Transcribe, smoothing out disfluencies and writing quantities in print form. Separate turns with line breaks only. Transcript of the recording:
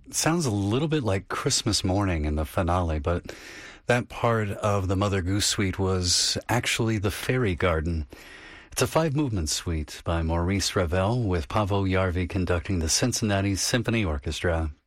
sounds a little bit like Christmas Morning in the finale, but that part of the Mother Goose Suite was actually the Fairy Garden. It's a five-movement suite by Maurice Ravel with Paavo Järvi conducting the Cincinnati Symphony Orchestra.